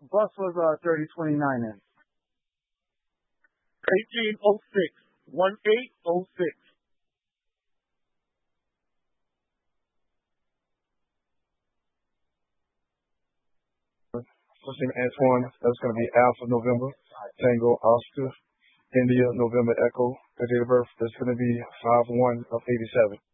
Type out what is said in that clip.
bus was 3029 in? 1806. 1806. First name Antoine. That's going to be Alpha November, Tango Oscar, India November Echo. The date of birth is going to be 5/1 of 87.